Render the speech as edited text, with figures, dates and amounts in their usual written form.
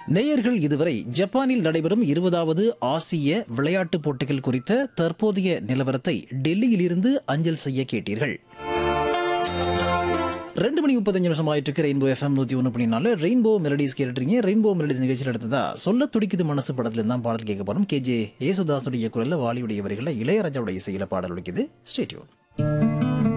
நேயர்கள் இதுவரை ஜப்பானில் நடைபெறும் 20வது ஆசிய விளையாட்டுப் போட்டிகள் குறித்த தற்போதைய நிலவரத்தை டெல்லியிலிருந்து அஞ்சல் செய்ய கேட்டீர்கள். 2:35 ஆயிட்டு இருக்கு. Rainbow FM 101.4 rainbow melodies கேட்டுறீங்க. Rainbow melodies நிகழ்ச்சியில் எடுத்ததா சொல்ல துடிக்குது மனசு படத்துல இருந்தான் பாடல் கேட்க போறோம். KJ யேசுதாசுடைய குரல்ல, வாலியுடைய வரிகளில், இளையராஜாவுடைய இசையில பாடல் ஒலிக்குது. Stay tune.